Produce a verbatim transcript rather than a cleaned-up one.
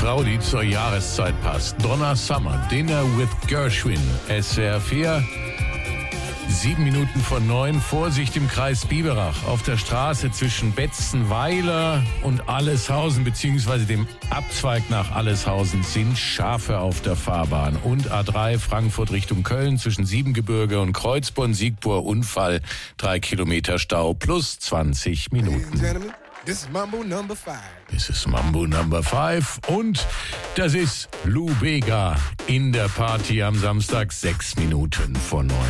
Frau, die zur Jahreszeit passt. Donna Summer, Dinner with Gershwin. S W R vier, sieben Minuten vor neun. Vorsicht im Kreis Biberach. Auf der Straße zwischen Betzenweiler und Alleshausen, beziehungsweise dem Abzweig nach Alleshausen, sind Schafe auf der Fahrbahn. Und A drei Frankfurt Richtung Köln zwischen Siebengebirge und Kreuzborn-Siegburg. Unfall, drei Kilometer Stau plus zwanzig Minuten. This is Mambo Number Five. Das ist Mambo Number Five und das ist Lou Bega in der Party am Samstag, sechs Minuten vor neun.